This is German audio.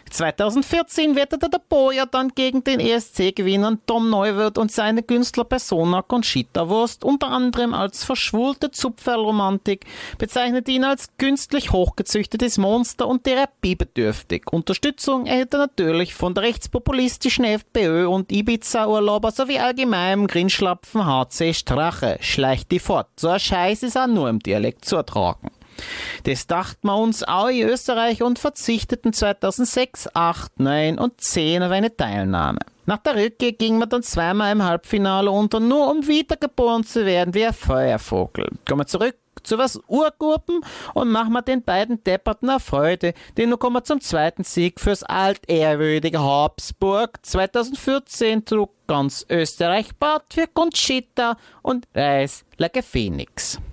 2014 wetterte der Boyer dann gegen den ESC-Gewinner Tom Neuwirth und seine Künstlerpersona Conchita Wurst, unter anderem als verschwulte Zupferlromantik, bezeichnet ihn als künstlich hochgezüchtetes Monster und therapiebedürftig. Unterstützung erhält er natürlich von der rechtspopulistischen FPÖ und Ibiza-Urlauber sowie allgemeinem Grinschlapfen HC Strache. Schleicht die fort. So ein Scheiß ist auch nur im Dialekt zu ertragen. Das dachten wir uns auch in Österreich und verzichteten 2006, 8, 9 und 10 auf eine Teilnahme. Nach der Rückkehr ging man dann zweimal im Halbfinale unter, nur um wiedergeboren zu werden wie ein Feuervogel. Kommen wir zurück zu was Urgruppen und machen wir den beiden Depperten eine Freude, denn nun kommen wir zum zweiten Sieg fürs altehrwürdige Habsburg. 2014 trug ganz Österreich Bart für Conchita und Reis like a Phoenix.